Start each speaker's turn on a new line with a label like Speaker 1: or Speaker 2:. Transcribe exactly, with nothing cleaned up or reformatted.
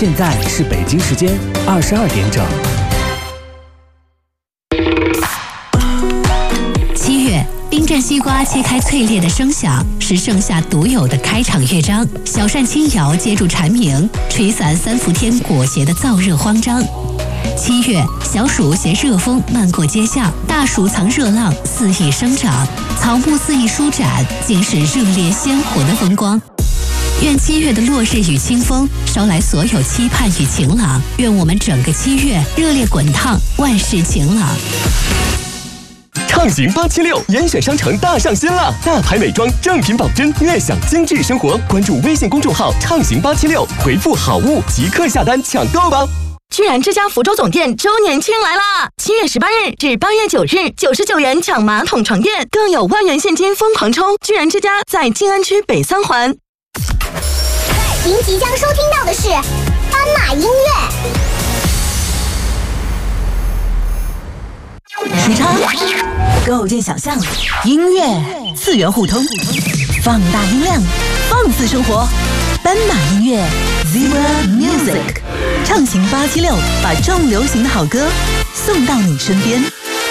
Speaker 1: 现在是北京时间二十二点整。
Speaker 2: 七月，冰镇西瓜切开脆裂的声响，是盛夏独有的开场乐章。小扇轻摇接住蝉鸣，吹散三伏天裹挟的燥热慌张。七月，小暑携热风漫过街巷，大暑藏热浪肆意生长，草木肆意舒展，竟是热烈鲜活的风光。愿七月的落日与清风捎来所有期盼与晴朗，愿我们整个七月热烈滚烫，万事晴朗。
Speaker 3: 畅行八七六严选商城大上新了，大牌美妆正品保真，悦享精致生活。关注微信公众号畅行八七六，回复好物即刻下单抢购吧。
Speaker 4: 居然之家福州总店周年庆来啦！七月十八日至八月九日，九十九元抢马桶床垫，更有万元现金疯狂抽！居然之家在静安区北三环。
Speaker 5: 您即将收听到的是斑马音乐。
Speaker 6: 时差，构建想象，音乐次元互通，放大音量，放肆生活。斑马音乐 Zebra Music， 畅行八七六，把重流行的好歌送到你身边。